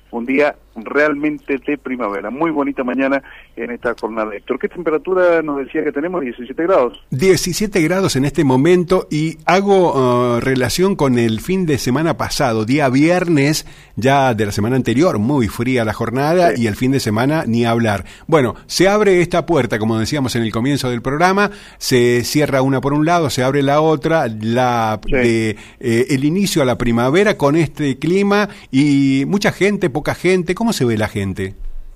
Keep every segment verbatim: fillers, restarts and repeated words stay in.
un día realmente de primavera. Muy bonita mañana en esta jornada. Héctor, ¿qué temperatura nos decía que tenemos? diecisiete grados. diecisiete grados en este momento, y hago uh, relación con el fin de semana pasado, día viernes ya de la semana anterior, muy fría la jornada, sí. Y el fin de semana ni hablar. Bueno, se abre esta puerta, como decíamos en el comienzo del programa, se cierra una por un lado, se abre la otra, la sí. de eh, el inicio a la primavera con este clima y mucha gente, poca gente. ¿Cómo se ve la gente?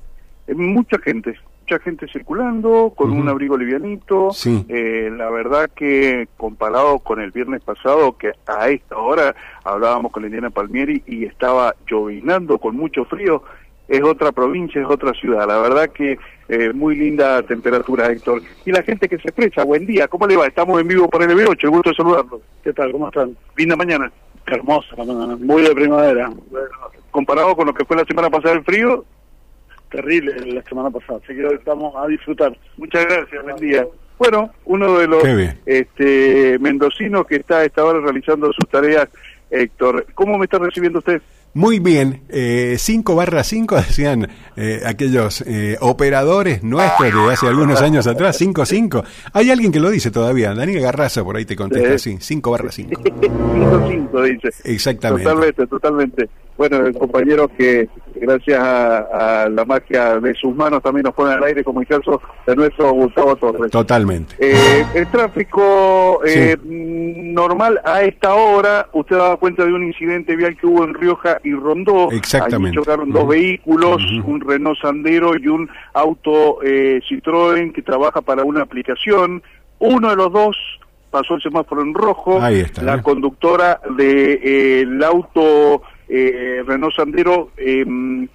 Mucha gente, mucha gente circulando, con uh-huh. un abrigo livianito. Sí. Eh, la verdad que comparado con el viernes pasado, que a esta hora hablábamos con Liliana Palmieri y estaba llovinando con mucho frío, es otra provincia, es otra ciudad. La verdad que eh, muy linda temperatura, Héctor. Y la gente que se expresa, buen día, ¿cómo le va? Estamos en vivo por L B ocho, el gusto de saludarlos. ¿Qué tal? ¿Cómo están? Linda mañana. Hermosa la mañana, muy de primavera. Bueno, comparado con lo que fue la semana pasada el frío, terrible la semana pasada, así que hoy estamos a disfrutar. Muchas gracias, buen día. Bueno, uno de los este, mendocinos que está a esta hora realizando sus tareas, Héctor, ¿cómo me está recibiendo usted? Muy bien, eh, cinco barra cinco decían eh, aquellos eh, operadores nuestros de hace algunos años atrás, cinco cinco. Hay alguien que lo dice todavía, Daniel Garraza por ahí te contesta así, cinco barra cinco. cinco cinco dice. Exactamente. Totalmente, totalmente. Bueno, el compañero que gracias a, a la magia de sus manos también nos pone al aire, como el caso de nuestro Gustavo Torres. Totalmente. Eh, el tráfico eh, sí. normal a esta hora, usted daba cuenta de un incidente vial que hubo en Rioja y Rondó. Exactamente. Allí chocaron uh-huh. dos vehículos, uh-huh. un Renault Sandero y un auto eh, Citroën que trabaja para una aplicación. Uno de los dos pasó el semáforo en rojo. Ahí está, la ¿eh? conductora del de, eh, auto eh, Renault Sandero eh,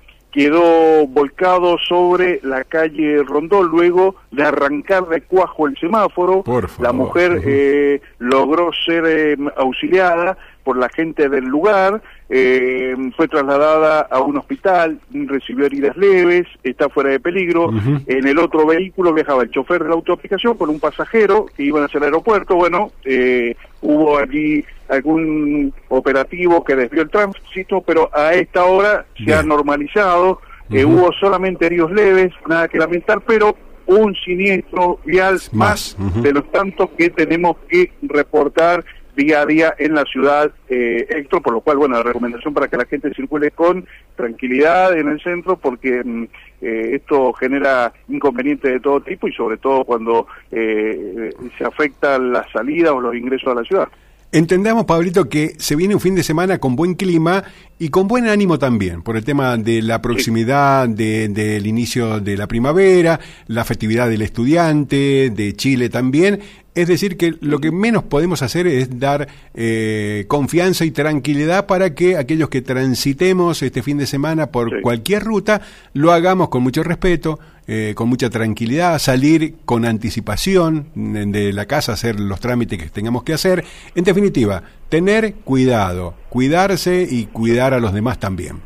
quedó volcado sobre la calle Rondó luego de arrancar de cuajo el semáforo. Por favor. La mujer uh-huh. eh, logró ser eh, auxiliada por la gente del lugar, eh, fue trasladada a un hospital, recibió heridas leves, está fuera de peligro. Uh-huh. En el otro vehículo viajaba el chofer de la autoaplicación con un pasajero que iban hacia el aeropuerto. Bueno, eh, hubo allí algún operativo que desvió el tránsito, pero a esta hora Bien. se ha normalizado. Uh-huh. Eh, hubo solamente heridos leves, nada que lamentar, pero un siniestro vial más, más uh-huh. de los tantos que tenemos que reportar día a día en la ciudad, eh, Héctor, por lo cual, bueno, la recomendación para que la gente circule con tranquilidad en el centro, porque eh, esto genera inconvenientes de todo tipo y sobre todo cuando eh, se afecta la salida o los ingresos a la ciudad. Entendamos, Pablito, que se viene un fin de semana con buen clima y con buen ánimo también, por el tema de la proximidad sí. de, del inicio de la primavera, la festividad del estudiante, de Chile también. Es decir, que lo que menos podemos hacer es dar eh, confianza y tranquilidad para que aquellos que transitemos este fin de semana por sí. cualquier ruta, lo hagamos con mucho respeto, eh, con mucha tranquilidad, salir con anticipación de la casa, hacer los trámites que tengamos que hacer. En definitiva, tener cuidado, cuidarse y cuidar a los demás también.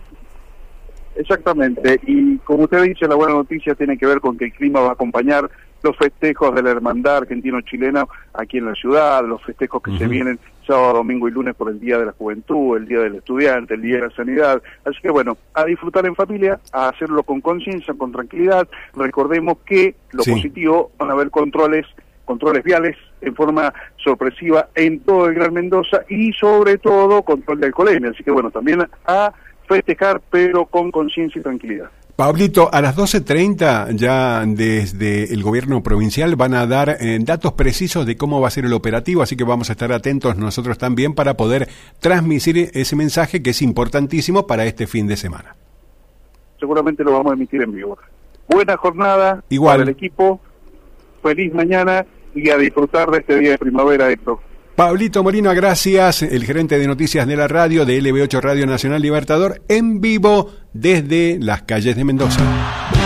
Exactamente, y como usted dice, la buena noticia tiene que ver con que el clima va a acompañar los festejos de la hermandad argentino-chilena aquí en la ciudad, los festejos que uh-huh. se vienen sábado, domingo y lunes por el Día de la Juventud, el Día del Estudiante, el Día de la Sanidad. Así que bueno, a disfrutar en familia, a hacerlo con conciencia, con tranquilidad. Recordemos que lo sí. positivo, van a haber controles controles viales en forma sorpresiva en todo el Gran Mendoza y sobre todo control de alcoholemia. Así que bueno, también a festejar, pero con conciencia y tranquilidad. Pablito, a las doce treinta ya desde el gobierno provincial van a dar eh, datos precisos de cómo va a ser el operativo, así que vamos a estar atentos nosotros también para poder transmitir ese mensaje que es importantísimo para este fin de semana. Seguramente lo vamos a emitir en vivo. Buena jornada Igual. para el equipo, feliz mañana y a disfrutar de este día de primavera, Héctor. Pablito Molina, gracias, el gerente de noticias de la radio de L B ocho Radio Nacional Libertador, en vivo desde las calles de Mendoza.